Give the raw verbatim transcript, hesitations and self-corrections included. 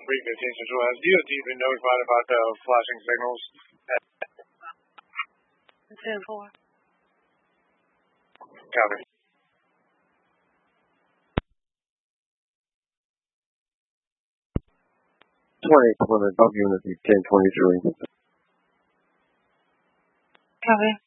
three fifteen Central. Has D O T been notified about the flashing signals? ten four. Copy. twenty, Plymouth, Dog Unity, ten twenty-three. Copy.